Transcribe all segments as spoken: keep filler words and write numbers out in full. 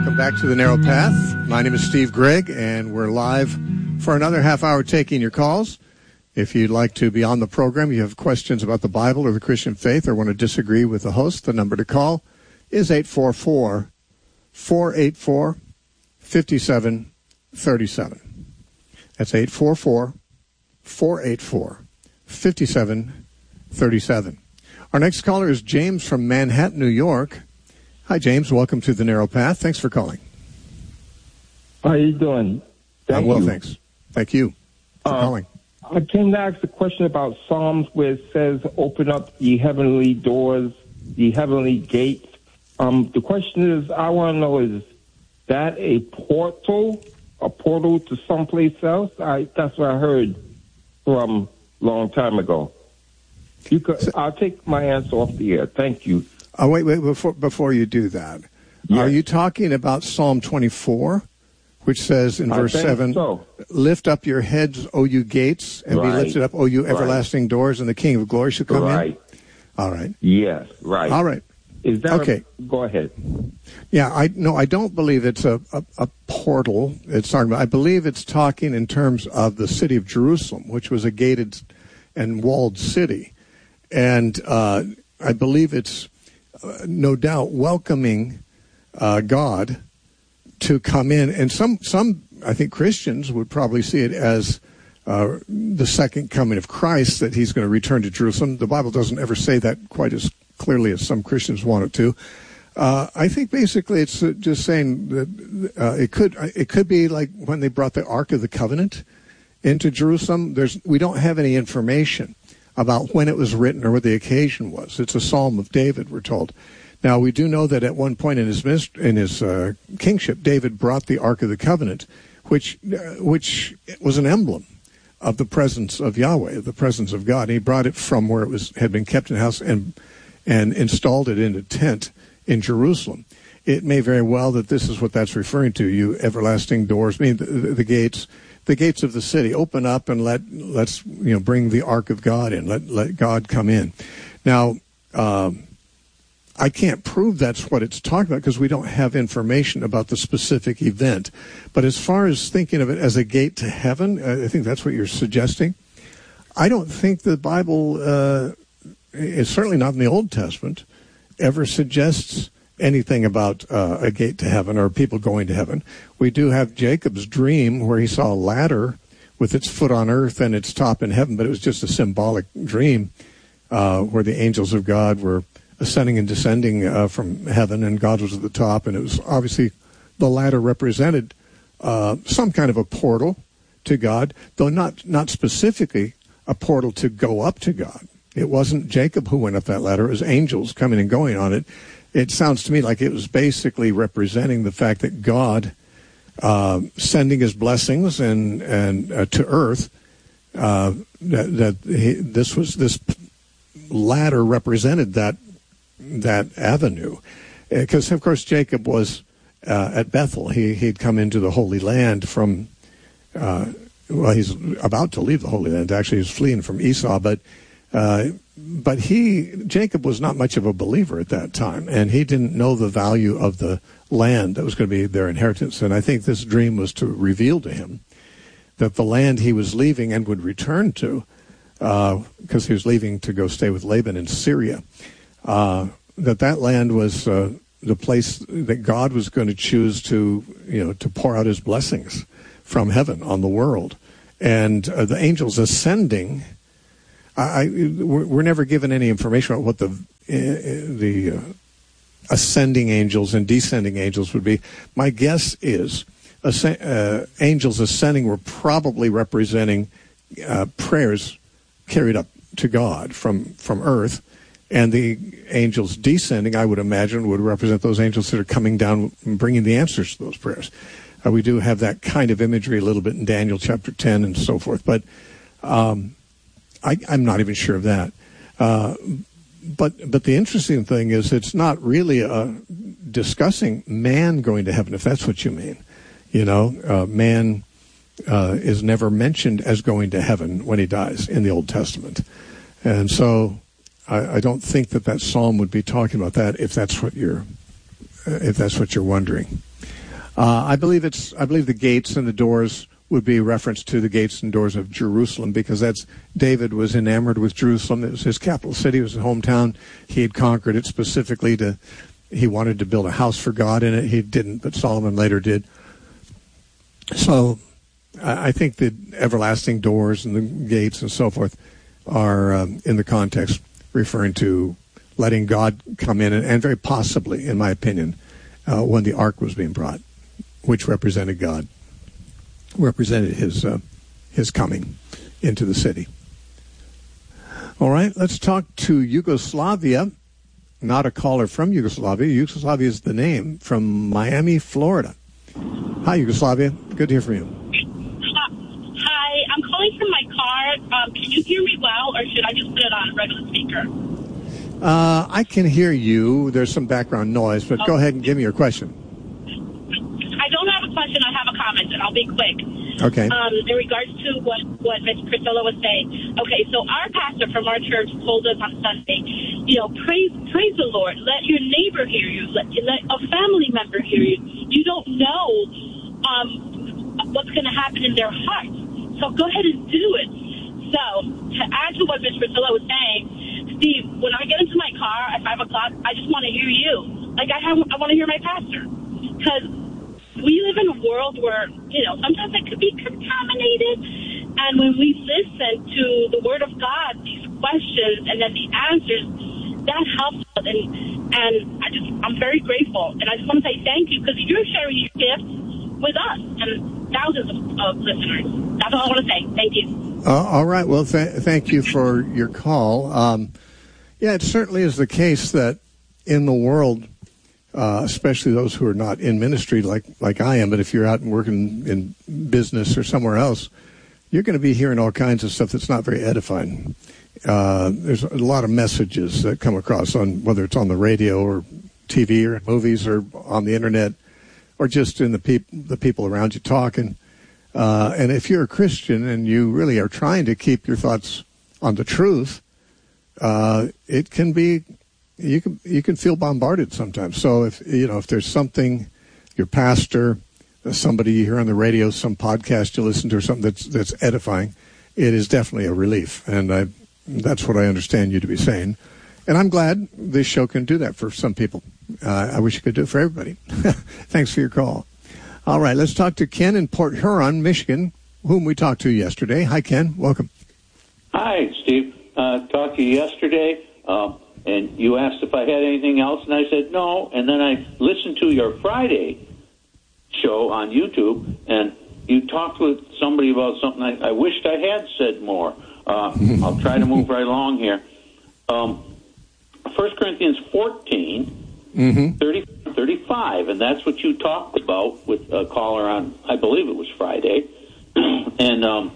Welcome back to The Narrow Path. My name is Steve Gregg, and we're live for another half hour taking your calls. If you'd like to be on the program, you have questions about the Bible or the Christian faith, or want to disagree with the host, the number to call is eight four four, four eight four, five seven three seven. That's eight four four, four eight four, five seven three seven. Our next caller is James from Manhattan, New York. Hi, James. Welcome to The Narrow Path. Thanks for calling. How are you doing? Thank I'm well, you. thanks. Thank you for uh, calling. I came to ask a question about Psalms where it says, open up the heavenly doors, the heavenly gates. Um, the question is, I want to know, is that a portal, a portal to someplace else? I, that's what I heard from a long time ago. You could, so, I'll take my answer off the air. Thank you. Oh, wait, wait, before, before you do that, yes. Are you talking about Psalm twenty-four, which says in verse seven, so. Lift up your heads, O you gates, and right. be lifted up, O you everlasting right. doors, and the King of glory shall come right. in? All right. Yes, right. All right. Is that okay? A, go ahead. Yeah, I no, I don't believe it's a, a, a portal. It's talking about. I believe it's talking in terms of the city of Jerusalem, which was a gated and walled city, and uh, I believe it's uh, no doubt welcoming uh, God to come in. And some, some I think Christians would probably see it as uh, the second coming of Christ, that he's going to return to Jerusalem. The Bible doesn't ever say that quite as clearly as some Christians want it to. Uh, I think basically it's uh, just saying that uh, it could it could be like when they brought the Ark of the Covenant into Jerusalem. There's we don't have any information about when it was written or what the occasion was. It's a Psalm of David, we're told. Now, we do know that at one point in his in his uh, kingship, David brought the Ark of the Covenant, which uh, which was an emblem of the presence of Yahweh, the presence of God. And he brought it from where it was had been kept in the house and and installed it in a tent in Jerusalem. It may very well that this is what that's referring to, you everlasting doors, I mean, the, the, the gates, the gates of the city. Open up and let, let's, you know, bring the Ark of God in. Let, let God come in. Now, um, I can't prove that's what it's talking about because we don't have information about the specific event. But as far as thinking of it as a gate to heaven, I think that's what you're suggesting. I don't think the Bible, uh, is certainly not in the Old Testament, ever suggests anything about uh, a gate to heaven or people going to heaven. We do have Jacob's dream where he saw a ladder with its foot on earth and its top in heaven, but it was just a symbolic dream uh, where the angels of God were ascending and descending uh, from heaven, and God was at the top, and it was obviously the ladder represented uh, some kind of a portal to God, though not not specifically a portal to go up to God. It wasn't Jacob who went up that ladder. It was angels coming and going on it. It sounds to me like it was basically representing the fact that God uh, sending his blessings and and uh, to earth, uh, that, that he, this was this ladder represented that that avenue, because of course Jacob was uh, at Bethel. He he'd come into the Holy Land from. Uh, well, he's about to leave the Holy Land. Actually, he's fleeing from Esau, but. Uh, but he, Jacob was not much of a believer at that time, and he didn't know the value of the land that was going to be their inheritance. And I think this dream was to reveal to him that the land he was leaving and would return to, because uh, he was leaving to go stay with Laban in Syria, uh, that that land was uh, the place that God was going to choose to, you know, to pour out his blessings from heaven on the world. And uh, the angels ascending... I, we're, we're never given any information about what the uh, the uh, ascending angels and descending angels would be. My guess is asc- uh, angels ascending were probably representing uh, prayers carried up to God from, from earth, and the angels descending, I would imagine, would represent those angels that are coming down and bringing the answers to those prayers. Uh, we do have that kind of imagery a little bit in Daniel chapter ten and so forth, but... Um, I, I'm not even sure of that. Uh, but but the interesting thing is it's not really uh, discussing man going to heaven, if that's what you mean. You know, uh, man uh, is never mentioned as going to heaven when he dies in the Old Testament. And so I, I don't think that that psalm would be talking about that if that's what you're, if that's what you're wondering. Uh, I believe it's. I believe the gates and the doors would be a reference to the gates and doors of Jerusalem, because that's David was enamored with Jerusalem. It was his capital city. It was his hometown. He had conquered it specifically to. He wanted to build a house for God in it. He didn't, but Solomon later did. So, I think the everlasting doors and the gates and so forth are um, in the context referring to letting God come in, and, and very possibly, in my opinion, uh, when the ark was being brought, which represented God, represented his uh, his coming into the city. All right, let's talk to Yugoslavia. Not a caller from Yugoslavia. Yugoslavia is the name, from Miami, Florida. Hi, Yugoslavia. Good to hear from you. Hi, I'm calling from my car. Um, can you hear me well, or should I just put it on regular speaker? Uh, I can hear you. There's some background noise, but oh. Go ahead and give me your question. I don't have a question. I have a comment, and I'll be quick. Okay. Um, in regards to what, what Miz Priscilla was saying. Okay, so our pastor from our church told us on Sunday, you know, praise praise the Lord. Let your neighbor hear you. Let, let a family member hear you. You don't know um, what's going to happen in their hearts. So go ahead and do it. So to add to what Miz Priscilla was saying, Steve, when I get into my car at five o'clock, I just want to hear you. Like I, have, I want to hear my pastor. Because we live in a world where, you know, sometimes it could be contaminated. And when we listen to the Word of God, these questions and then the answers, that helps us. And, and I just, I'm very grateful. And I just want to say thank you, because you're sharing your gifts with us and thousands of, of listeners. That's all I want to say. Thank you. Uh, all right. Well, th- thank you for your call. Um, yeah, it certainly is the case that in the world, Uh, especially those who are not in ministry like, like I am, but if you're out and working in business or somewhere else, you're going to be hearing all kinds of stuff that's not very edifying. Uh, there's a lot of messages that come across, on whether it's on the radio or T V or movies or on the internet or just in the, peop- the people around you talking. Uh, and if you're a Christian and you really are trying to keep your thoughts on the truth, uh, it can be... You can you can feel bombarded sometimes. So if you know if there's something, your pastor, somebody you hear on the radio, some podcast you listen to, or something that's that's edifying, it is definitely a relief. And I, that's what I understand you to be saying. And I'm glad this show can do that for some people. Uh, I wish it could do it for everybody. Thanks for your call. All right, let's talk to Ken in Port Huron, Michigan, whom we talked to yesterday. Hi, Ken. Welcome. Hi, Steve. Uh, talked to you yesterday. Um, And you asked if I had anything else, and I said no. And then I listened to your Friday show on YouTube, and you talked with somebody about something I, I wished I had said more. Uh, I'll try to move right along here. Um, First Corinthians fourteen, mm-hmm. thirty, thirty-five, and that's what you talked about with a caller on, I believe it was Friday. and um,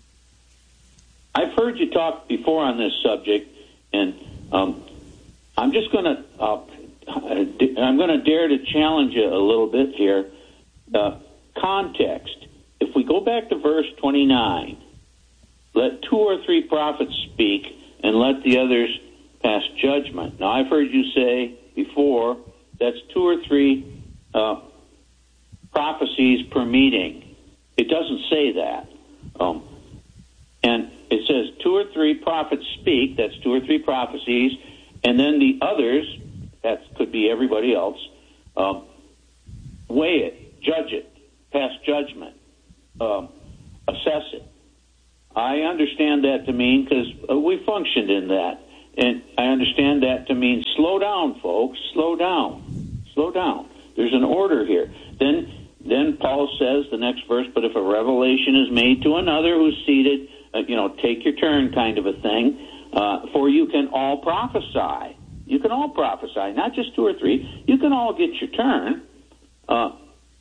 I've heard you talk before on this subject, and um, I'm just going to, uh, I'm going to dare to challenge you a little bit here. Uh, context. If we go back to verse twenty-nine, let two or three prophets speak and let the others pass judgment. Now, I've heard you say before that's two or three uh, prophecies per meeting. It doesn't say that. Um, and it says two or three prophets speak, that's two or three prophecies, and then the others, that could be everybody else, um, weigh it, judge it, pass judgment, um, assess it. I understand that to mean, because uh, we functioned in that, and I understand that to mean slow down, folks, slow down, slow down. There's an order here. Then, then Paul says, the next verse, but if a revelation is made to another who's seated, uh, you know, take your turn kind of a thing. Uh, for you can all prophesy. You can all prophesy, not just two or three. You can all get your turn, uh,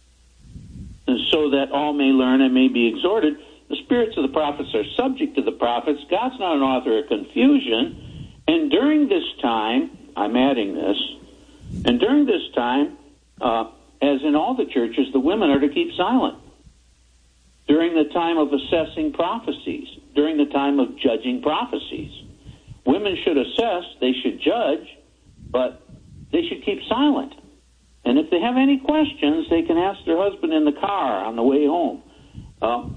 so that all may learn and may be exhorted. The spirits of the prophets are subject to the prophets. God's not an author of confusion. And during this time, I'm adding this, and during this time, uh, as in all the churches, the women are to keep silent. During the time of assessing prophecies, during the time of judging prophecies. Women should assess, they should judge, but they should keep silent. And if they they have any questions, they can ask their husband in the car on the way home. Uh,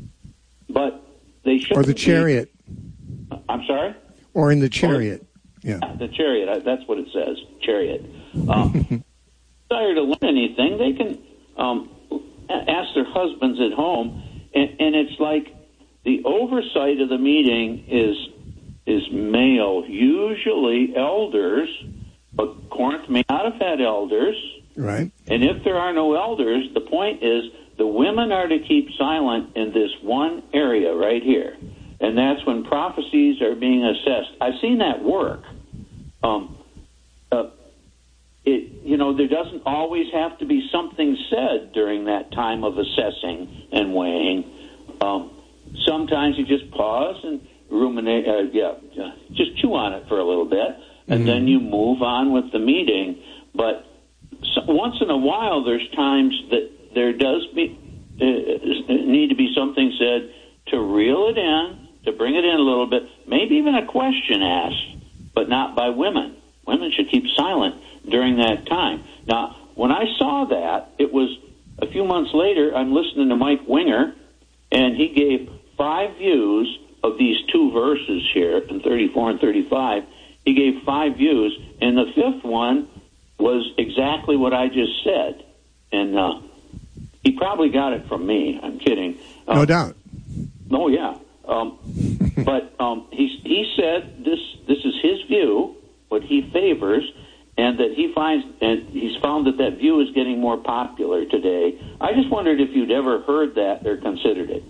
but they should. Or the chariot. Be, I'm sorry? Or in the chariot. Or, yeah. The chariot. That's what it says. Chariot. Um, desire to learn anything, they can um, ask their husbands at home. And, and it's like the oversight of the meeting is is male, usually elders, but Corinth may not have had elders. Right. And if there are no elders, the point is the women are to keep silent in this one area right here. And that's when prophecies are being assessed. I've seen that work. Um, uh, it, you know, there doesn't always have to be something said during that time of assessing and weighing. Um, sometimes you just pause and ruminate, uh, yeah, just chew on it for a little bit, and mm-hmm. then you move on with the meeting. But so, once in a while, there's times that there does be uh, need to be something said to reel it in, to bring it in a little bit, maybe even a question asked, but not by women. Women should keep silent during that time. Now, when I saw that, it was a few months later, I'm listening to Mike Winger, and he gave five views of these two verses here in thirty-four and thirty-five. He gave five views, and the fifth one was exactly what I just said. And uh, he probably got it from me. I'm kidding. Um, no doubt. Oh, yeah. Um, but um, he, he said this this is his view, what he favors, and that he finds, and he's found that that view is getting more popular today. I just wondered if you'd ever heard that or considered it.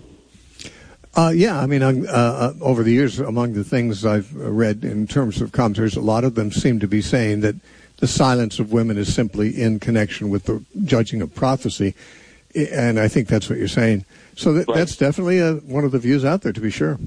Uh, yeah, I mean, uh, uh, over the years, among the things I've read in terms of commentaries, a lot of them seem to be saying that the silence of women is simply in connection with the judging of prophecy, and I think that's what you're saying. So that, right. that's definitely a, one of the views out there, to be sure.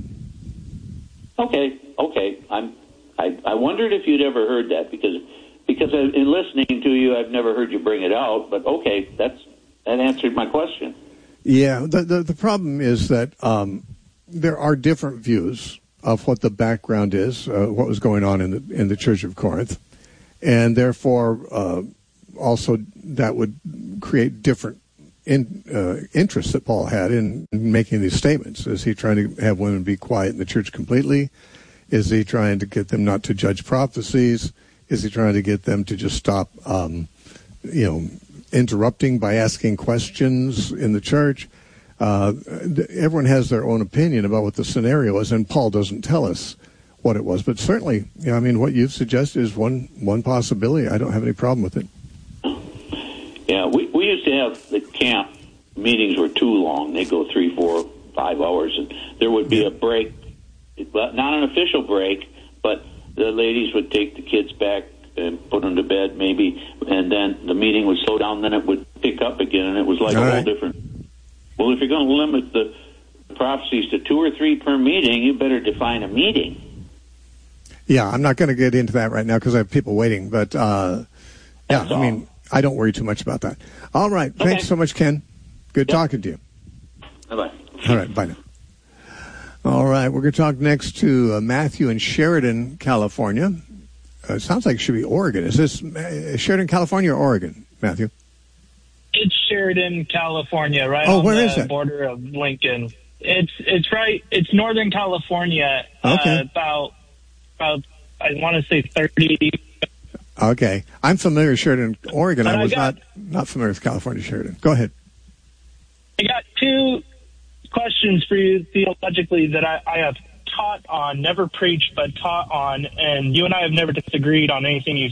Okay, okay. I'm, I, I wondered if you'd ever heard that, because because in listening to you, I've never heard you bring it out, but okay, that's that answered my question. Yeah, the the, the problem is that um, there are different views of what the background is, uh, what was going on in the in the Church of Corinth, and therefore uh, also that would create different in, uh, interests that Paul had in making these statements. Is he trying to have women be quiet in the church completely? Is he trying to get them not to judge prophecies? Is he trying to get them to just stop, um, you know, interrupting by asking questions in the church? Uh, everyone has their own opinion about what the scenario is, and Paul doesn't tell us what it was. But certainly, you know, I mean, what you've suggested is one one possibility. I don't have any problem with it. Yeah, we, we used to have the camp meetings were too long. They go three, four, five hours, and there would be a break, not an official break, but the ladies would take the kids back and put them to bed maybe, and then the meeting would slow down, then it would pick up again, and it was like All a right. whole different... Well, if you're going to limit the prophecies to two or three per meeting, you better define a meeting. Yeah, I'm not going to get into that right now because I have people waiting, but uh, yeah, That's I all. mean... I don't worry too much about that. All right. Okay. Thanks so much, Ken. Good yep. talking to you. Bye-bye. All right. Bye now. All right. We're going to talk next to uh, Matthew in Sheridan, California. Uh, it sounds like it should be Oregon. Is this uh, Sheridan, California, or Oregon, Matthew? It's Sheridan, California, right oh, on where the is that? border of Lincoln. It's it's right. It's Northern California. Okay. Uh, about about I want to say thirty. Okay. I'm familiar with Sheridan, Oregon. But I was I got, not, not familiar with California, Sheridan. Go ahead. I got two questions for you theologically that I, I have taught on, never preached, but taught on, and you and I have never disagreed on anything you